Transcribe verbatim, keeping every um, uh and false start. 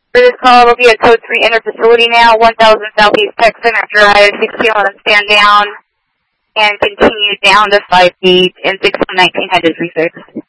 For this call, will be at code three, enter facility now, one thousand Southeast Tech Center Drive, sixteen eleven stand down, and continue down to five feet, and six one nineteen headed three six.